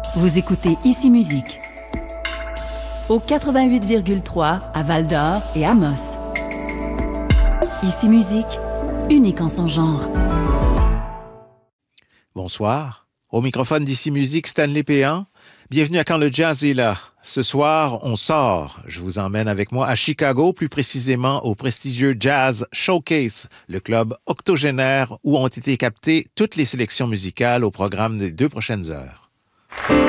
Vous écoutez Ici Musique. Au 88,3 à Val-d'Or et Amos. Ici Musique, unique en son genre. Bonsoir. Au microphone d'Ici Musique, Stanley Péan. Bienvenue à Quand le jazz est là. Ce soir, on sort. Je vous emmène avec moi à Chicago, plus précisément au prestigieux Jazz Showcase, le club octogénaire où ont été captées toutes les sélections musicales au programme des 2 prochaines heures.